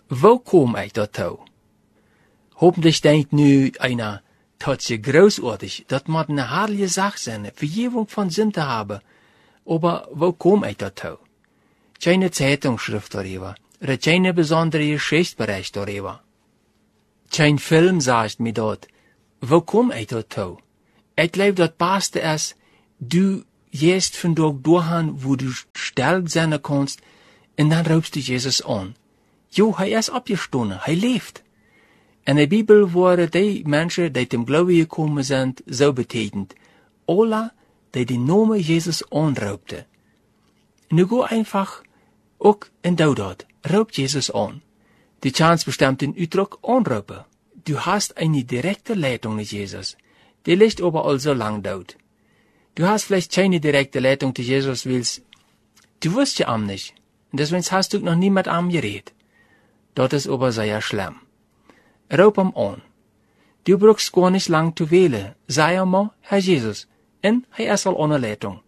Wo kom ik daartoe? Hoffentlich denkt nu einer, dat je großartig, dat moet eine herrliche Sache sein, Vergebung von Sünden haben. Aber wo kom ik daartoe? Keine Zeitungsschrift darüber, oder keine besondere Geschichtsbericht darüber. Kein Film sagt mir dort, wo kom ik daartoe? Ich glaube, das Beste ist, du gehst von dort durch, wo du stark sein kannst, und dann rufst du Jesus an. Jo, hij ist abgestoßen, hij leeft. In der Bibel worden die Menschen, die zum Glauben gekommen sind, so betitelt. Alle, die den Namen Jesus anraubten. Nu go einfach auch in dort, raubt Jesus an. Du kannst bestimmt den Ausdruck anrauben. Du hast eine direkte Leitung mit Jesus. Die liegt aber all so lang dort. Du hast vielleicht keine direkte Leitung zu Jesus, willst, du wirst ja am nicht. Und deswegen hast du noch nie mit am geredet. Das ist aber sehr schlimm. Raub ihm an. Du brauchst gar nicht lang zu wählen. Sei einmal, Herr Jesus, und er ist all ohne Leitung.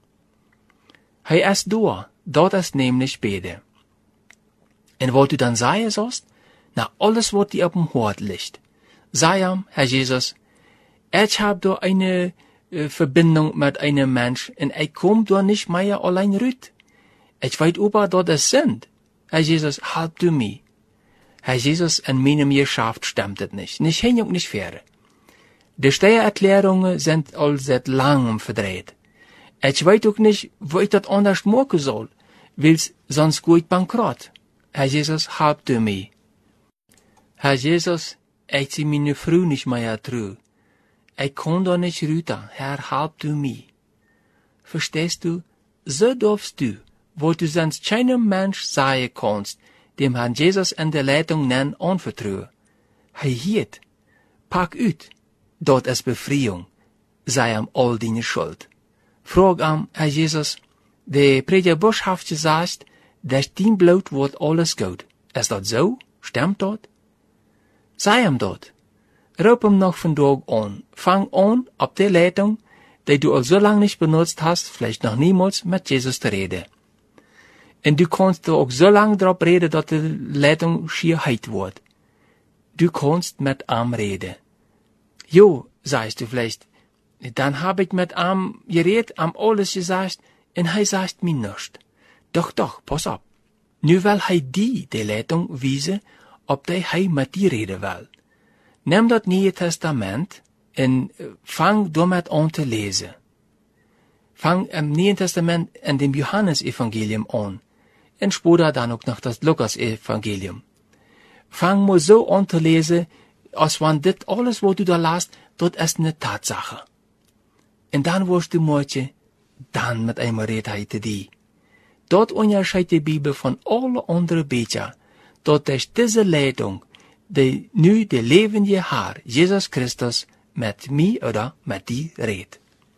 Er ist da, dort ist nämlich Bede. Und was du dann sagen sollst? Na, alles, was dir auf dem Hort liegt. Sei ihm, Herr Jesus, ich hab da eine Verbindung mit einem Mensch, und ich komm da nicht mehr allein rüt. Ich weiß aber, dass es sind. Herr Jesus, halb du mich. Herr Jesus, in meinem Geschäft stimmt es nicht. Nicht hin und nicht fair. Die Steuererklärungen sind all seit langem verdreht. Ich weiß auch nicht, wo ich das anders machen soll, weil's sonst geht bankrott. Herr Jesus, halb du mich. Herr Jesus, ich zieh meine Frau nicht mehr treu. Ich kann da nicht rüter, Herr, halb du mich. Verstehst du? So darfst du, wo du sonst keinem Mensch sagen kannst, dem Herrn Jesus in der Leitung nen anvertrauen. Hij hiet, pack ut, dort ist Befreiung, sei am all deine Schuld. Frag am, Herr Jesus, der Prediger Botschaft gesagt, dass dein Blut wird alles gut. Ist das so? Stimmt das? Sei am dort. Raub ihm noch von Tag an. Fang an, ab der Leitung, die du all so lang nicht benutzt hast, vielleicht noch niemals mit Jesus zu reden. Und du kannst auch so lange drauf reden, dass die Leitung schier heit wird. Du kannst mit ihm reden. Jo, sagst du vielleicht, dann hab ich mit ihm geredet, am alles gesagt, und er sagt mir nichts. Doch, pass auf. Nu will hij die Leitung wiesen, ob hij mit dir reden will. Nimm das Neue Testament und fang damit an zu lesen. Fang im Neuen Testament in dem Johannesevangelium an. Und später dann auch noch das Lukas-Evangelium. Fang mal so an zu lesen, als wenn dit alles, was du da lasst, das ist eine Tatsache. Und dann wirst du morgen, dann mit einer Redheit die. Dort unterscheidet die Bibel von allen anderen Büchern, dort ist diese Leitung, die nu der lebende Herr, Jesus Christus, mit mir oder mit dir redet.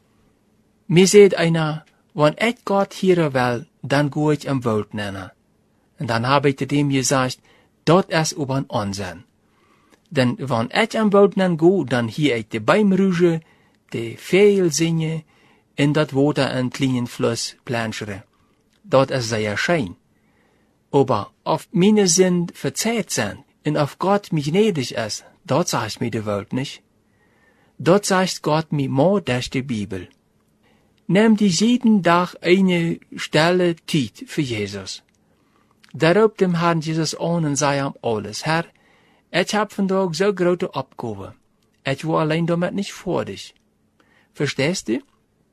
Mir seht einer, wenn ich Gott hier will, dann geh ich im Wald nennen. Und dann habe ich dem gesagt, dort ist über ein Unsinn. Denn wenn ich im Wald nennen gehe, dann hier ich die Bäume die Vögel singen, in dat Wasser einen kleinen Fluss planschere. Dort ist sehr schön. Aber auf meine Sinn verzeiht sind, und auf Gott mich gnädig ist, dort sagt mir die Welt nicht. Dort sagt Gott mir mehr durch die Bibel. Nimm die jeden Tag eine Stelle Zeit für Jesus. Darauf dem Herrn Jesus an und sei ihm alles. Herr, ich hab vandaag so große Abgabe. Ich war allein damit nicht fertig. Verstehst du?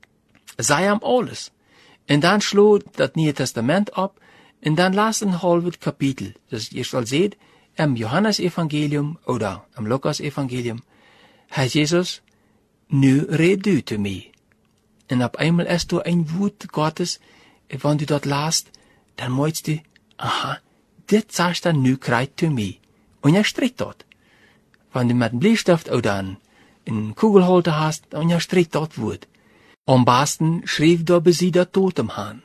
Sei ihm alles. Und dann schlug das Neue Testament ab, und dann las ein halbes Kapitel. Das ihr soll seht, im Johannesevangelium oder im Lukas-Evangelium. Herr Jesus, nu red du zu mir. Und auf einmal ist du ein Wort Gottes, wenn du dort lasst, dann meinst du, aha, dit sagst dann nu kreit zu mir. Und er strikt dort. Wenn du mit einem Bleistift oder einen Kugelhalter hast, dann er strikt dort Wort. Am besten schrieb da bei sie der Totemhahn.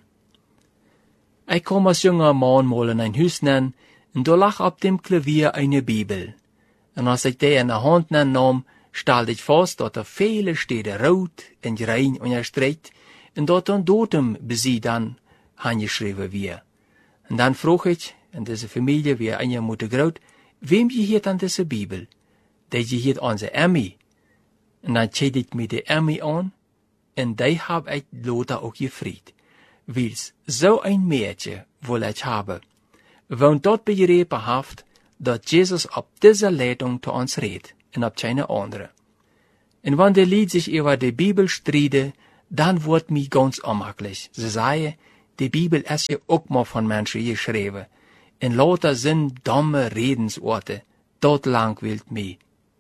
Ich kam als junger Mann mal in ein Haus nennen, und da lag auf dem Klavier eine Bibel. Und als ich die in der Hand nahm, stellte ich fest, dass da viele Städte rot und rein und erstreckt, und dort ein Datum bei sie dann angeschrieben wird. Und dann frug ich, in dieser Familie, wie eine Mutter groß, wem je hiet aan deze Bibel? Dat je hiet onze Emmy. En dan zet ik met de Emmy aan, en die heb ik later ook gevrijd. Wils, zo een meertje wil ik hebben. Want dat begrepen heeft, dat Jezus op deze leiding te ons redt, en op geen andere. En wanneer de lied zich over de Bibel strijden, dan wordt mij ganz onmakkelijk. Ze zeggen, de Bibel is je ook maar van mensen geschreven. En later zijn domme redensorten, dat langweilt mij.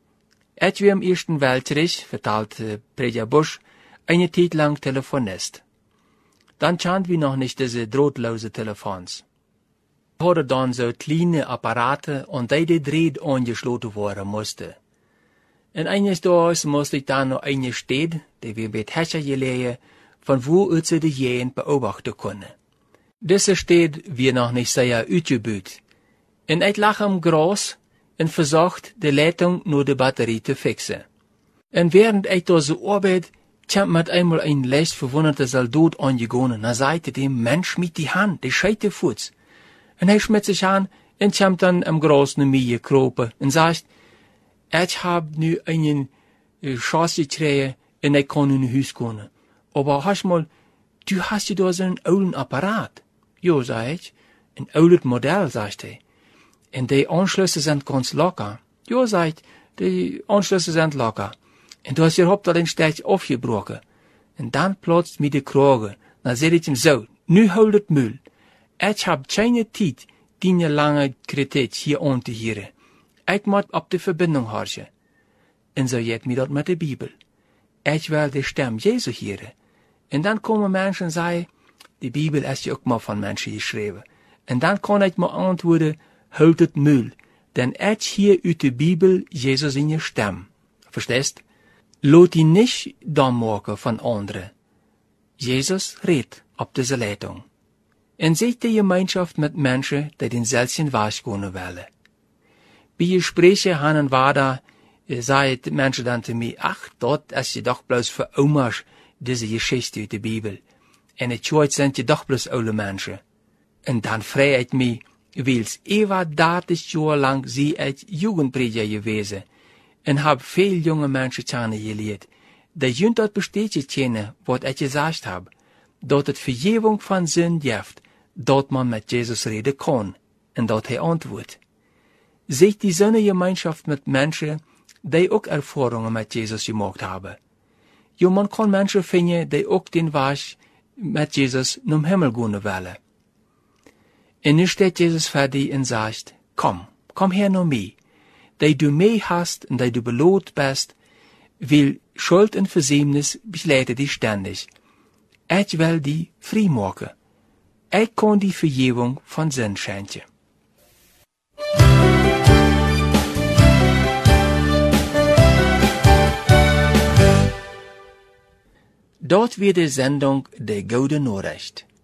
Ik was im Eersten Weltkrieg, vertelt Prediger Busch, eine tijd lang Telefonist. Dan kannten wir noch nicht diese drahtlose Telefons. Wir hadden dann so kleine Apparate und die Draht angeschlossen worden mussten. En eines Tages musste ich dann noch eine Stadt, die wir mit Hescher gelegen, von wo aus sie die Jähen beobachten können. Diese Stadt wird noch nicht sehr ausgebaut. En ich lag am Gras und versucht, die Leitung nur die Batterie zu fixen. En während ich da so arbeit, kam mit einmal ein leicht verwunderter Soldat angegangen, und sagte dem Mensch mit die Hand, die scheite Fuß. Und er schmiert sich an und kam dann am Gras ne mir gekropen und sagt, ich hab nu einen Chance gekriegt und ich kann in ein Haus gehen. Aber hast mal, du hast ja da so einen alten Apparat. Ja, sag ich, ein altes Modell, sagt er. Und die Anschlüsse sind ganz locker. Ja, sag ich, die Anschlüsse sind locker. Und du hast hier habt den Steg aufgebrochen. Und dann platzt mir die Krage. Dann sag ich ihm so, nu hol het Müll. Ich hab keine Zeit, die lange Kritik hier an te hören. Ich muss op de Verbindung horchen. En so geht mir dat mit der Bibel. Ich will die Stimme Jesu hören. Und dann kommen Menschen und sagen, die Bibel ist ja auch mal von Menschen geschrieben. Und dann kann ich mir antworten, holt het Müll. Denn ich hier uit de Bibel Jesus in je Stimme. Verstehst? Laat die nicht dom maken von anderen. Jesus redt op deze Leitung. En zet die Gemeinschaft mit Menschen, die denselben Weg gehen wollen. Bei Gesprächen han en waar sagen die Menschen dann zu mir, ach, dort ist je doch bloß für Omas, diese Geschichte uit de Bibel. En het Schweiz sind je doch bloß oude Menschen. En dann frage ich mich, wils über 30 Jahre lang sie ich Jugendprediger gewesen en hab veel junge Menschen kennengelernt, die junt dat bestätigt kennen, wat ich gesagt hab, dat het Vergebung von Sinn gibt, dat man mit Jesus reden kann, en dat hij antwoordt. Seht die so eine Gemeinschaft mit Menschen, die auch Erfahrungen mit Jesus gemacht haben. Jo, man kann Menschen finden, die auch den Weg mit Jesus zum Himmel gehen wollen. En nu steht Jesus fertig und sagt, komm her nach mir, die du mehr hast und die du belohnt bist, will Schuld und Versäumnis begleiten dich ständig. Ich will die frei machen. Ich kann die Vergebung von Sinn schenken. Dort wird die Sendung Der Gute Nachricht.